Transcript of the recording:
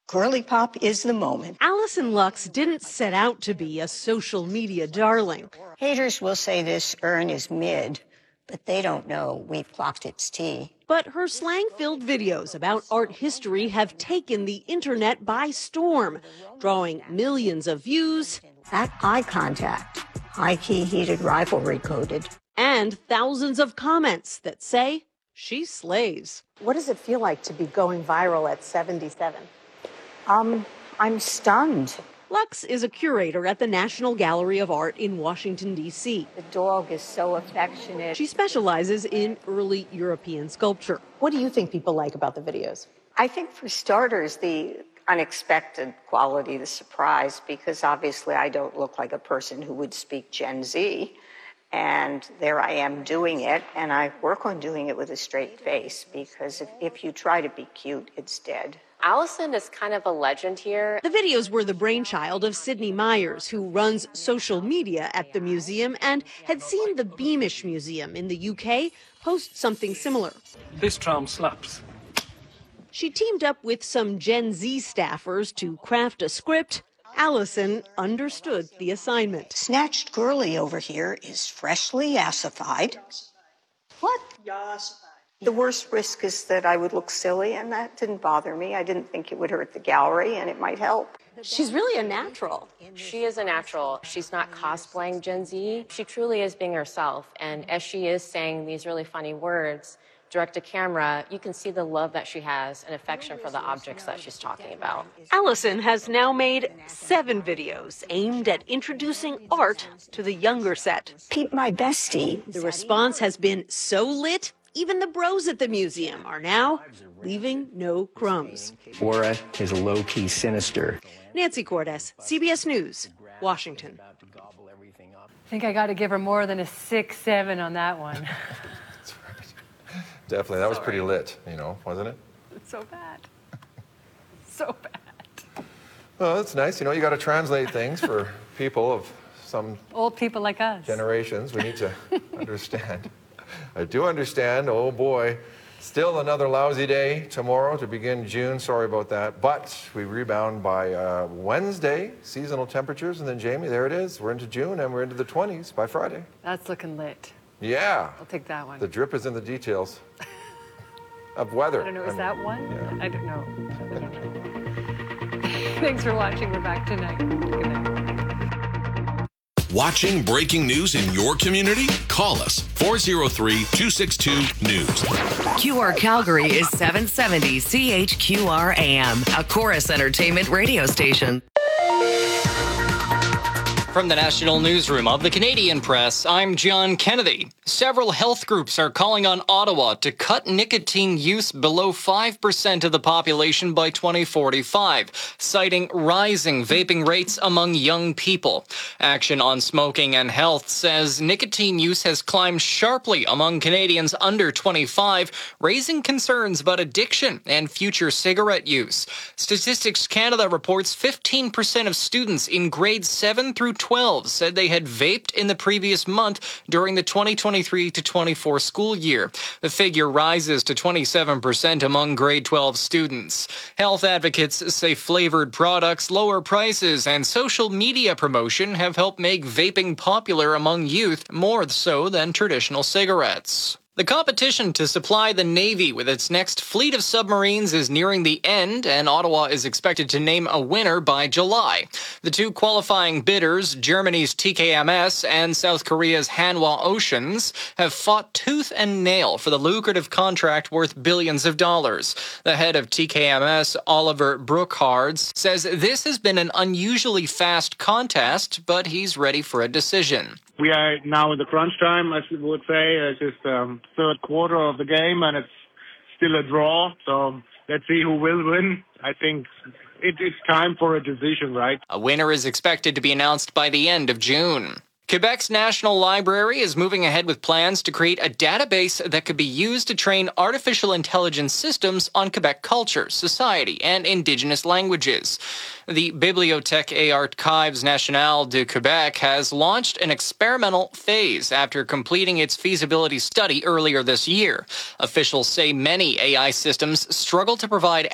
Girly pop is the moment. Allison Lux didn't set out to be a social media darling. Haters will say this urn is mid, but they don't know we've clocked its tea. But her slang-filled videos about art history have taken the internet by storm, drawing millions of views. That eye contact, high-key heated rivalry coded. And thousands of comments that say she slays. What does it feel like to be going viral at 77? I'm stunned. Lux is a curator at the National Gallery of Art in Washington, D.C. The dog is so affectionate. She specializes in early European sculpture. What do you think people like about the videos? I think for starters, the unexpected quality, the surprise, because obviously I don't look like a person who would speak Gen Z. And there I am doing it, and I work on doing it with a straight face, because if you try to be cute, it's dead. Allison is kind of a legend here. The videos were the brainchild of Sydney Myers, who runs social media at the museum and had seen the Beamish Museum in the UK post something similar. This tram slaps. She teamed up with some Gen Z staffers to craft a script. Allison understood the assignment. Snatched girly over here is freshly yassified. What? The worst risk is that I would look silly, and that didn't bother me. I didn't think it would hurt the gallery, and it might help. She's really a natural. She is a natural. She's not cosplaying Gen Z. She truly is being herself. And as she is saying these really funny words, direct to camera, you can see the love that she has and affection for the objects that she's talking about. Allison has now made 7 videos aimed at introducing art to the younger set. Keep my bestie. The response has been so lit, even the bros at the museum are now leaving no crumbs. Aura is low-key sinister. Nancy Cordes, CBS News, Washington. I think I got to give her more than a 6-7 on that one. Definitely, that was pretty lit, wasn't it? It's so bad. So bad. Well, that's nice. You got to translate things for people of some old people like us. Generations. We need to understand. I do understand. Oh boy, still another lousy day tomorrow to begin June. Sorry about that. But we rebound by Wednesday, seasonal temperatures, and then Jamie, there it is. We're into June and we're into the 20s by Friday. That's looking lit. Yeah. I'll take that one. The drip is in the details of weather. I don't know, is that one? Yeah. I don't know. Thanks for watching. We're back tonight. Good night. Watching breaking news in your community? Call us 403-262-NEWS. QR Calgary is 770 CHQR AM, a Chorus Entertainment radio station. From the National Newsroom of the Canadian Press, I'm John Kennedy. Several health groups are calling on Ottawa to cut nicotine use below 5% of the population by 2045, citing rising vaping rates among young people. Action on Smoking and Health says nicotine use has climbed sharply among Canadians under 25, raising concerns about addiction and future cigarette use. Statistics Canada reports 15% of students in grades 7 through 12 said they had vaped in the previous month during the 2023 to 24 school year. The figure rises to 27% among grade 12 students. Health advocates say flavored products, lower prices, and social media promotion have helped make vaping popular among youth more so than traditional cigarettes. The competition to supply the Navy with its next fleet of submarines is nearing the end, and Ottawa is expected to name a winner by July. The two qualifying bidders, Germany's TKMS and South Korea's Hanwha Oceans, have fought tooth and nail for the lucrative contract worth billions of dollars. The head of TKMS, Oliver Brookhards, says this has been an unusually fast contest, but he's ready for a decision. We are now in the crunch time, as we would say. It's just third quarter of the game, and it's still a draw. So let's see who will win. I think it's time for a decision, right? A winner is expected to be announced by the end of June. Quebec's National Library is moving ahead with plans to create a database that could be used to train artificial intelligence systems on Quebec culture, society, and Indigenous languages. The Bibliothèque et Archives Nationales de Quebec has launched an experimental phase after completing its feasibility study earlier this year. Officials say many AI systems struggle to provide